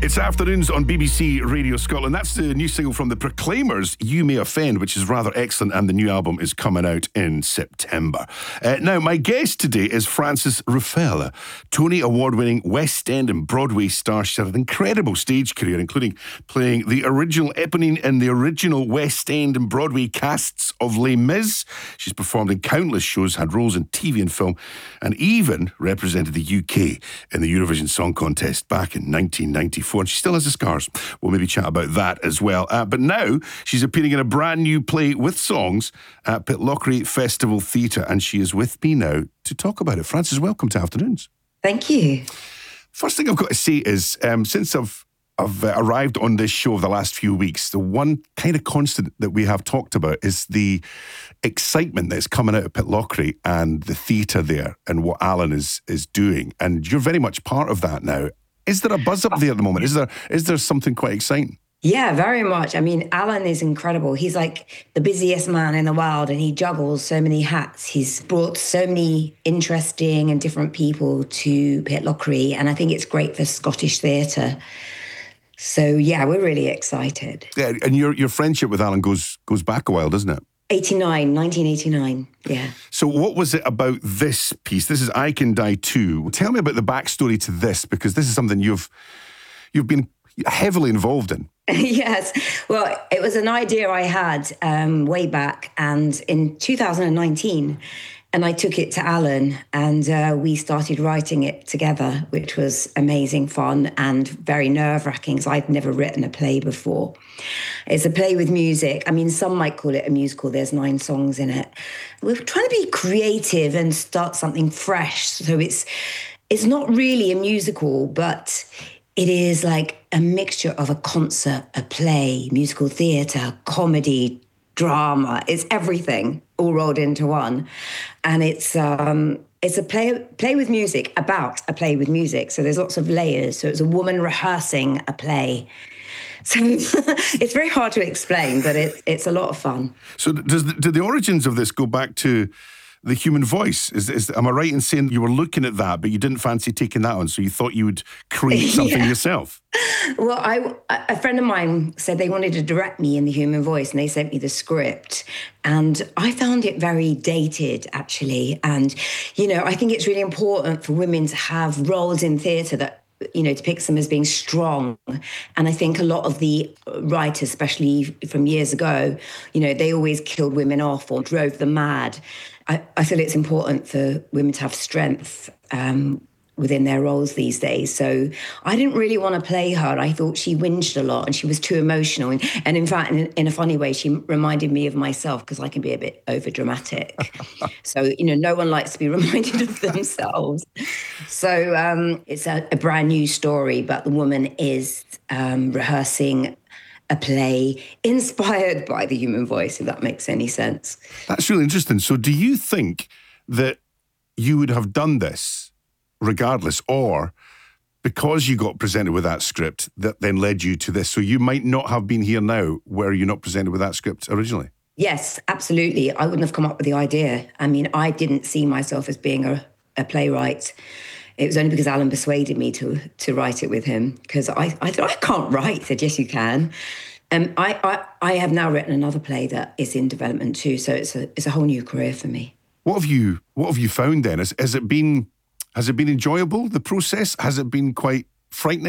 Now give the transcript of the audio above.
It's Afternoons on BBC Radio Scotland. That's the new single from the Proclaimers, You May Offend, which is rather excellent, and the new album is coming out in September. Now, my guest today is Frances Ruffelle, Tony Award-winning West End and Broadway star. She had an incredible stage career, including playing the original Eponine in the original West End and Broadway casts of Les Mis. She's performed in countless shows, had roles in TV and film, and even represented the UK in the Eurovision Song Contest back in 1994. And she still has the scars. We'll maybe chat about that as well. But now she's appearing in a brand new play with songs at Pitlochry Festival Theatre, and she is with me now to talk about it. Frances, welcome to Afternoons. Thank you. First thing I've got to say is, since I've arrived on this show over the last few weeks, the one kind of constant that we have talked about is the excitement that's coming out of Pitlochry and the theatre there and what Alan is doing. And you're very much part of that now. Is there a buzz up there at the moment? Is there something quite exciting? Yeah, very much. I mean, Alan is incredible. He's like the busiest man in the world, and he juggles so many hats. He's brought so many interesting and different people to Pitlochry, and I think it's great for Scottish theatre. So, yeah, we're really excited. Yeah, and your friendship with Alan goes back a while, doesn't it? 1989, yeah. So what was it about this piece? This is I Can Die Too. Tell me about the backstory to this, because this is something you've been heavily involved in. Yes. Well, it was an idea I had way back, and in 2019, and I took it to Alan, and we started writing it together, which was amazing fun and very nerve-wracking, because I'd never written a play before. It's a play with music. I mean, some might call it a musical. There's 9 songs in it. We're trying to be creative and start something fresh. So it's not really a musical, but it is like a mixture of a concert, a play, musical theatre, comedy, drama. It's everything all rolled into one. And it's a play with music about a play with music. So there's lots of layers. So it's a woman rehearsing a play. So it's very hard to explain, but it's a lot of fun. So do the origins of this go back to the human voice? Am I right in saying you were looking at that, but you didn't fancy taking that on, so you thought you would create something yourself? Well, a friend of mine said they wanted to direct me in the human voice, and they sent me the script. And I found it very dated, actually. And, I think it's really important for women to have roles in theatre that depicts them as being strong. And I think a lot of the writers, especially from years ago, they always killed women off or drove them mad. I feel it's important for women to have strength within their roles these days. So I didn't really want to play her. I thought she whinged a lot and she was too emotional. And in fact, in a funny way, she reminded me of myself, because I can be a bit overdramatic. So, no one likes to be reminded of themselves. So it's a brand new story, but the woman is rehearsing a play inspired by the human voice, if that makes any sense. That's really interesting. So do you think that you would have done this regardless, or because you got presented with that script that then led you to this? So you might not have been here now were you not presented with that script originally? Yes, absolutely. I wouldn't have come up with the idea. I mean, I didn't see myself as being a playwright. It was only because Alan persuaded me to write it with him, because I thought, I can't write. He said, yes, you can. I have now written another play that is in development too, so it's a whole new career for me. What have you found then? Has it been enjoyable, the process? Has it been quite frightening?